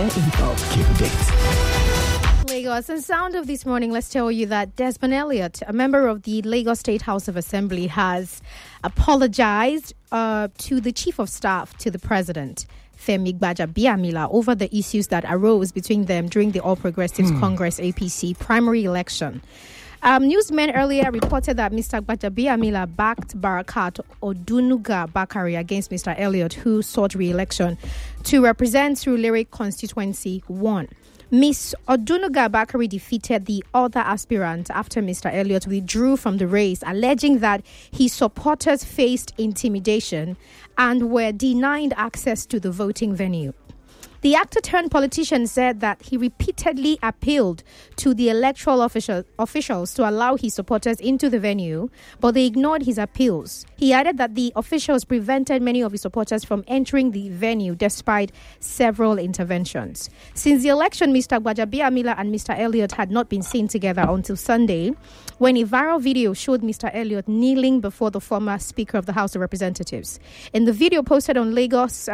Nigeria Info. Keep updates. Lagos. And sound of this morning, let's tell you that Desmond Elliott, a member of the Lagos State House of Assembly, has apologized to the Chief of Staff to the President, Femi Gbajabiamila, over the issues that arose between them during the All Progressives Congress APC primary election. Newsmen earlier reported that Mr. Gbajabiamila backed Barakat Odunuga Bakari against Mr. Elliott, who sought re-election to represent Surulere Constituency 1. Ms. Odunuga Bakari defeated the other aspirant after Mr. Elliott withdrew from the race, alleging that his supporters faced intimidation and were denied access to the voting venue. The actor-turned-politician said that he repeatedly appealed to the electoral officials to allow his supporters into the venue, but they ignored his appeals. He added that the officials prevented many of his supporters from entering the venue despite several interventions. Since the election, Mr. Gbajabiamila and Mr. Elliott had not been seen together until Sunday, when a viral video showed Mr. Elliott kneeling before the former Speaker of the House of Representatives. In the video posted on Lagos,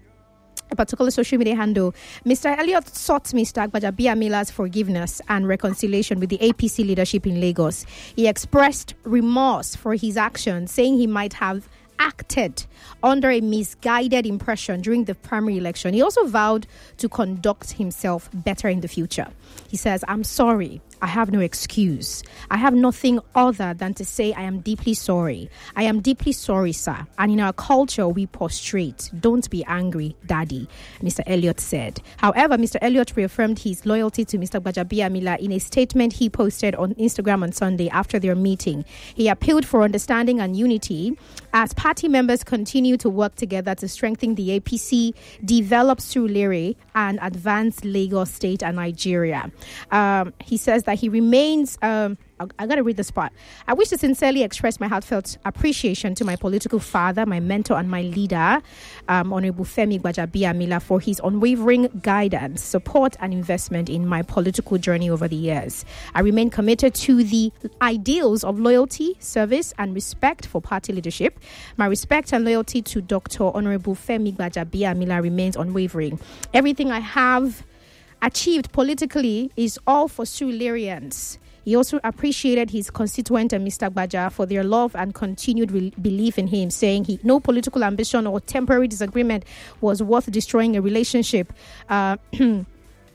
a particular social media handle, Mr. Elliott sought Mr. Gbajabiamila's forgiveness and reconciliation with the APC leadership in Lagos. He expressed remorse for his actions, saying he might have acted under a misguided impression during the primary election. He also vowed to conduct himself better in the future. He says, "I'm sorry. I have no excuse. I have nothing other than to say I am deeply sorry. I am deeply sorry, sir. And in our culture, we prostrate. Don't be angry, daddy," Mr. Elliott said. However, Mr. Elliott reaffirmed his loyalty to Mr. Gbajabiamila in a statement he posted on Instagram on Sunday after their meeting. He appealed for understanding and unity as party members continue to work together to strengthen the APC, develop Surulere, and advance Lagos State and Nigeria. He says that he remains... I got to read this part. "I wish to sincerely express my heartfelt appreciation to my political father, my mentor, and my leader, Honorable Femi Gbajabiamila, for his unwavering guidance, support, and investment in my political journey over the years. I remain committed to the ideals of loyalty, service, and respect for party leadership. My respect and loyalty to Dr. Honorable Femi Gbajabiamila remains unwavering. Everything I have achieved politically is all for Surulereans." He also appreciated his constituent and Mr. Gbaja for their love and continued belief in him, saying no political ambition or temporary disagreement was worth destroying a relationship. Okay,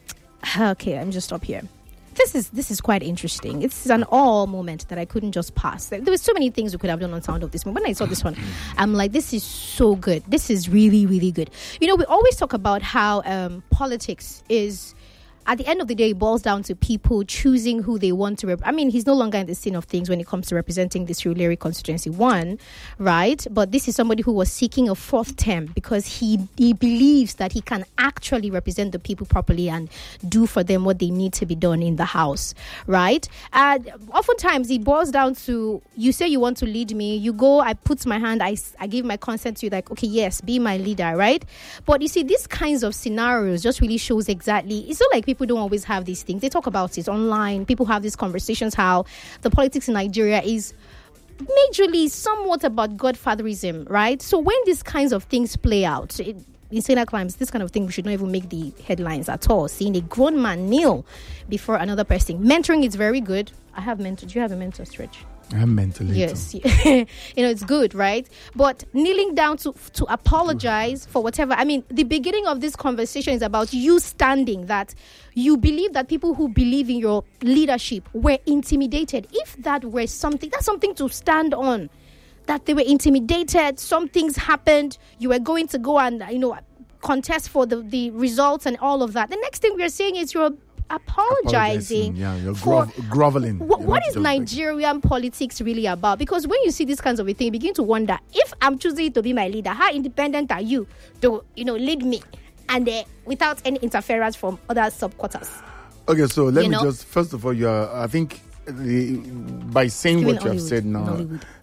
let me just stop here. This is quite interesting. It's an all moment that I couldn't just pass. There were so many things we could have done on Sound of this moment. When I saw this one, I'm like, this is so good. This is really, really good. You know, we always talk about how politics is... At the end of the day, it boils down to people choosing who they want to he's no longer in the scene of things when it comes to representing the Surulere Constituency 1, right? But this is somebody who was seeking a fourth term because he believes that he can actually represent the people properly and do for them what they need to be done in the house, right? Oftentimes, it boils down to, you say you want to lead me, you go, I put my hand, I give my consent to you, like, okay, yes, be my leader, right? But you see, these kinds of scenarios just really shows exactly, it's not like people don't always have these things. They talk about it online. People have these conversations how the politics in Nigeria is majorly somewhat about godfatherism, right? So when these kinds of things play out, in Sailor Climbs, this kind of thing, we should not even make the headlines at all. Seeing a grown man kneel before another person. Mentoring is very good. I have mentor. Do you have a mentor, Stretch? I'm mentally. Yes. It's good, right? But kneeling down to apologize for whatever. The beginning of this conversation is about you standing that you believe that people who believe in your leadership were intimidated. If that were something, that's something to stand on. That they were intimidated, some things happened, you were going to go and, contest for the results and all of that. The next thing we are saying is you're apologizing. Yeah, you're groveling. What is Nigerian politics really about? Because when you see these kinds of a thing, you begin to wonder, if I'm choosing to be my leader, how independent are you to, lead me and without any interference from other subquarters? Okay, so let me just, first of all, I think by saying what you have said now,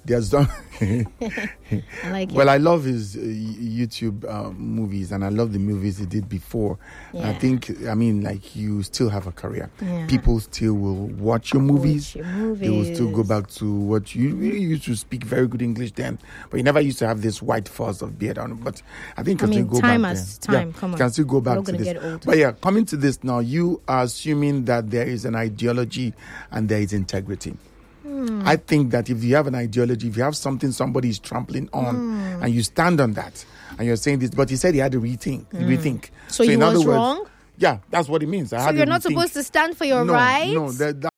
There's some. I like it. Well, I love his YouTube movies, and I love the movies he did before. Yeah. I think, like, you still have a career. Yeah. People still will watch your movies. They will still go movies. back to what you used to speak very good English then, but you never used to have this white fuzz of beard on. But I think you can still go time back has there. time. Come on, you can still go back We're to gonna this. get old. But yeah, coming to this now, you are assuming that there is an ideology and there is integrity. I think that if you have an ideology, if you have something somebody is trampling on, and you stand on that, and you're saying this, but he said he had to rethink. So he in was other words, wrong? Yeah, that's what it means. So you're not supposed to stand for your rights? No, that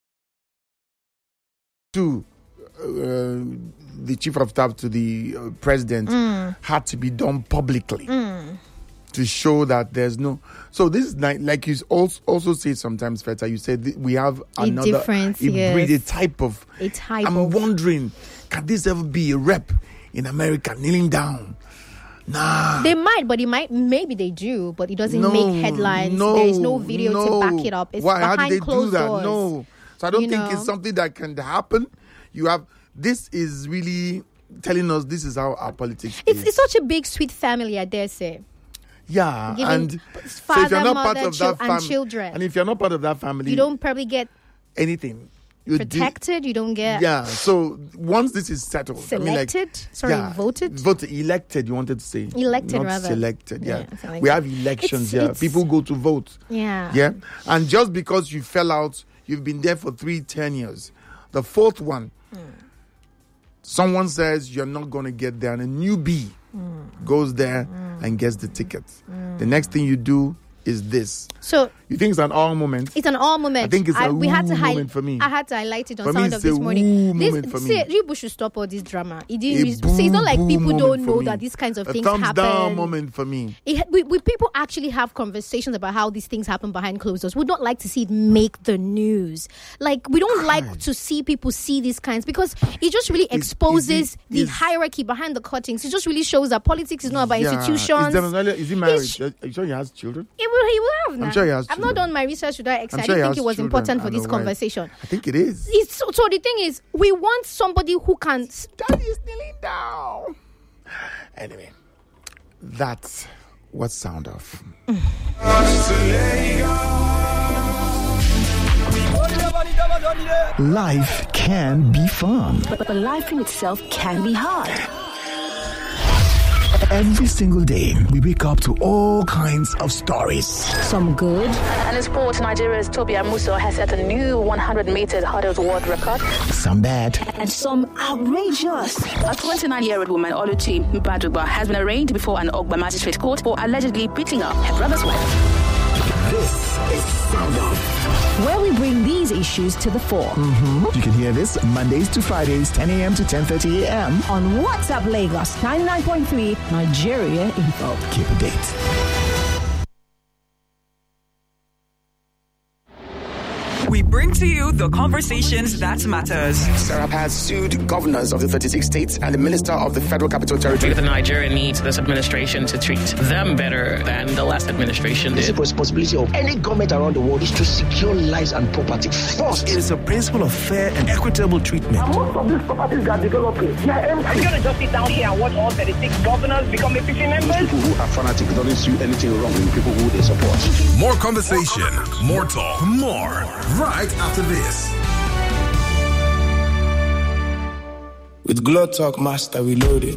to the chief of staff to the president had to be done publicly to show that there's no. So this is like you also say sometimes, Feta. You said we have another difference, breed, a type of. I'm of. wondering, can this ever be a rep in America kneeling down? Nah. They might, but maybe they do, but it doesn't make headlines. There is no video to back it up. It's Why? behind How did they closed do that? doors. No. So I don't think it's something that can happen. This is really telling us this is how our politics is. It's such a big, sweet family, I dare say. Yeah, Giving and father, so if you're not mother, part of that family, and children, and if you're not part of that family, you don't probably get anything protected. You don't get So once this is settled, selected. Voted. Elected. You wanted to say elected, not rather. Selected. Yeah, Like we that. have elections. It's People go to vote. Yeah. And just because you fell out, you've been there for 3-10 years. The fourth one, someone says you're not going to get there, and a newbie goes there and gets the ticket. The next thing you do is this. So you think it's an all moment? It's an all moment. I think it's a moment for me. I had to highlight it on For me, Sound it's of This a Morning. moment for me. People should stop all this drama. It's not like people don't know that these kinds of things happen. A thumbs down moment for me. We people actually have conversations about how these things happen behind closed doors. We don't like to see it make the news. Like, we don't like to see people see these kinds, because it just really exposes the hierarchy behind the cuttings. It just really shows that politics is not about institutions. Is he married? Are you sure he has children? He will have now. I'm sure he has I've children. not done my research to that extent. Sure I didn't think he it was has children. important for I this know why. conversation. I think it is. So the thing is, we want somebody who can. Daddy is kneeling down. Anyway, that's what Sound Off. Life can be fun. But life in itself can be hard. Every single day, we wake up to all kinds of stories. Some good. And in sports, Nigeria's Tobi Amuso has set a new 100-meter hurdles world record. Some bad. And some outrageous. A 29-year-old woman, Oluchi Mbaduba, has been arraigned before an Ogba magistrate court for allegedly beating up her brother's wife. This is Sound Off, where we bring these issues to the fore. You can hear this Mondays to Fridays, 10 a.m. to 10:30 a.m. on WhatsApp Lagos 99.3 Nigeria Info. Keep a date. We bring to you the conversations that matters. Serap has sued governors of the 36 states and the minister of the Federal Capital Territory. The Nigeria needs this administration to treat them better than the last administration did. The responsibility of any government around the world is to secure lives and property first. It is a principle of fair and equitable treatment. And most of these properties that are developing, they are empty. Are you going to just sit down here and watch all 36 governors become APC members? People who are fanatics don't see anything wrong with people who they support. More conversation, more talk, more. Right after this. With Glow Talk Master Reloaded,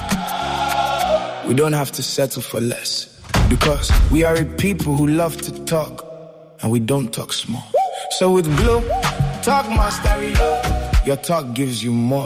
we don't have to settle for less, because we are a people who love to talk and we don't talk small. So with Glow Talk Master Reloaded, your talk gives you more.